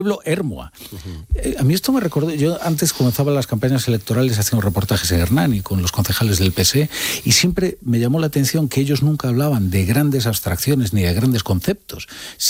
pueblo Ermua. A mí esto me recordó, yo antes comenzaba las campañas electorales haciendo reportajes en Hernani con los concejales del PSE y siempre me llamó la atención que ellos nunca hablaban de grandes abstracciones ni de grandes conceptos,